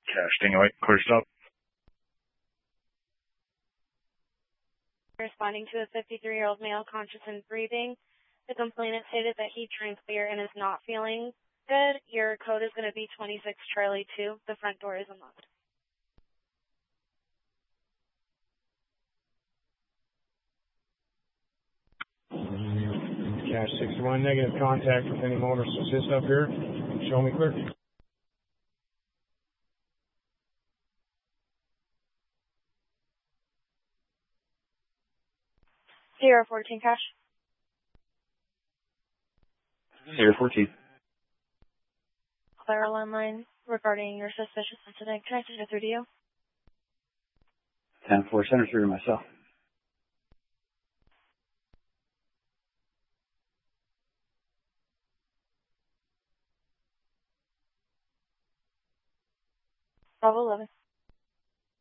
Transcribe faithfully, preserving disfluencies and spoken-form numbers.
Cash Stingray, clear stop. Responding to a fifty-three-year-old male conscious and breathing. The complainant stated that he drank beer and is not feeling good. Your code is going to be twenty-six Charlie two. The front door is unlocked. Cash sixty-one, negative contact with any motorist assist up here. Show me clear. Sierra fourteen, Cash. Sierra fourteen. Clara landline regarding your suspicious incident. Connected to through to you. ten four, send her through to myself. Bravo eleven.